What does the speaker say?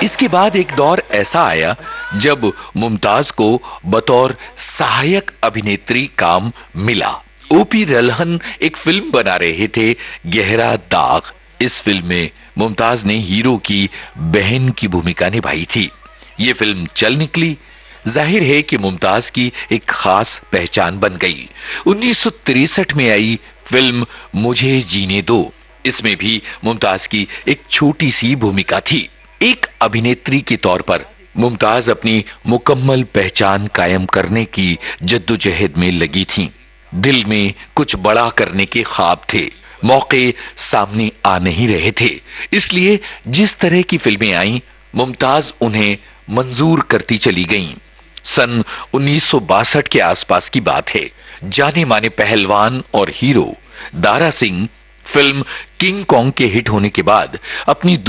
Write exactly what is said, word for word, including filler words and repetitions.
इसके बाद एक दौर ऐसा आया जब मुमताज को बतौर सहायक अभिनेत्री काम मिला। ओपी रल्हन एक फिल्म बना रहे थे, गहरा दाग। इस फिल्म में मुमताज ने हीरो की बहन की भूमिका निभाई थी। ये फिल्म चल निकली। जाहिर है कि मुमताज की एक खास पहचान बन गई। उन्नीस सौ तिरसठ में आई फिल्म मुझे जीने दो। इसमें भी मुमताज की एक छोटी सी भूमिका थी। एक अभिनेत्री के तौर पर मुमताज अपनी मुकम्मल पहचान कायम करने की जद्दोजहद में लगी थीं। दिल में कुछ बड़ा करने के ख्वाब थे, मौके सामने आ नहीं रहे थे। इसलिए जिस तरह की फिल्में आईं, मुमताज उन्हें मंजूर करती चली गईं। सन उन्नीस सौ बासठ के आसपास की बात है। जाने माने पहलवान और hero Dara Singh film king Kong के हिट होने के बाद अपनी